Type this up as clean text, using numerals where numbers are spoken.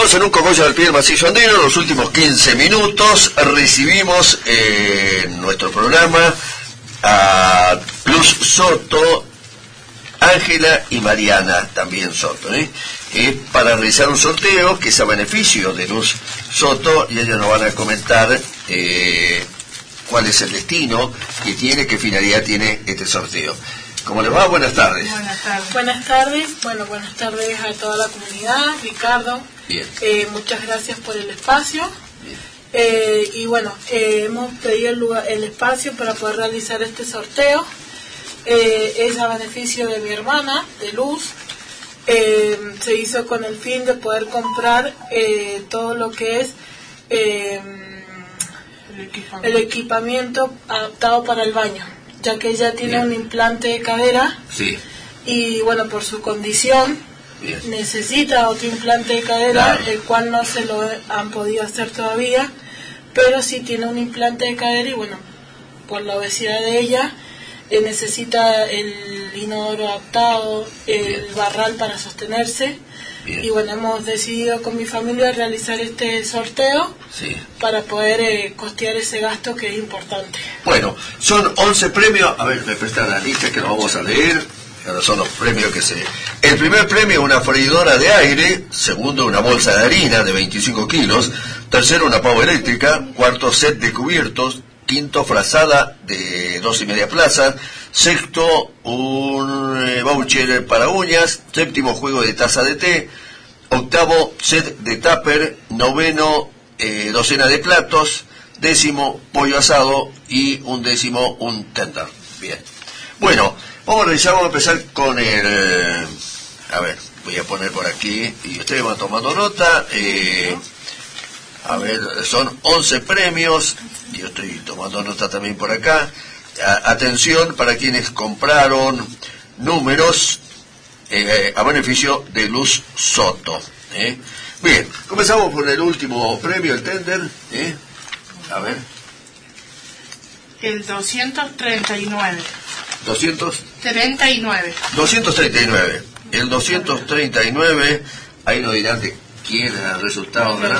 Estamos en un cogollo al pie del macizo andino. En los últimos 15 minutos recibimos en nuestro programa a Luz Soto, Ángela y Mariana, también Soto, para realizar un sorteo que es a beneficio de Luz Soto, y ellos nos van a comentar cuál es el destino que tiene, qué finalidad tiene este sorteo. ¿Cómo les va? Buenas tardes. Buenas tardes. Buenas tardes. Bueno, buenas tardes a toda la comunidad. Ricardo, bien. Muchas gracias por el espacio. Y bueno, hemos pedido el espacio para poder realizar este sorteo. Es a beneficio de mi hermana, de Luz. Se hizo con el fin de poder comprar todo lo que es el equipamiento adaptado para el baño, ya que ella tiene un implante de cadera. Sí. Y bueno, por su condición necesita otro implante de cadera, el cual no se lo han podido hacer todavía, pero sí tiene un implante de cadera y bueno, por la obesidad de ella necesita el inodoro adaptado, el barral para sostenerse. Y bueno, hemos decidido con mi familia realizar este sorteo para poder costear ese gasto que es importante. Bueno, son 11 premios. A ver, me prestan la lista que lo vamos a leer. Ahora son los premios que se... El primer premio, una freidora de aire. Segundo, una bolsa de harina de 25 kilos. Tercero, una pava eléctrica. Cuarto, set de cubiertos. Quinto, frazada de 2,5 plazas. Sexto, un voucher para uñas. Séptimo, juego de taza de té. Octavo, set de tupper. Noveno, docena de platos. Décimo, pollo asado. Y un décimo, un tender. Bien. Bueno, vamos a empezar con el... A ver, voy a poner por aquí. Y ustedes van tomando nota. A ver, son 11 premios. Yo estoy tomando nota también por acá. Atención para quienes compraron números a beneficio de Luz Soto. Bien, comenzamos por el último premio, el tender. A ver. El 239. 239. El 239. Ahí nos dirán de quién era el resultado.